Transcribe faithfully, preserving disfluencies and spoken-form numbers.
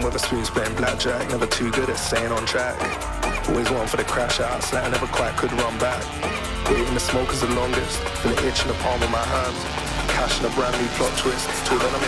with a spoons playing blackjack. Never too good at staying on track. Always one for the crash outs that I never quite could run back. Waving the smoke is the longest. Feel the itch in the palm of my hand. Cash in a brand new plot twist. Till then I'm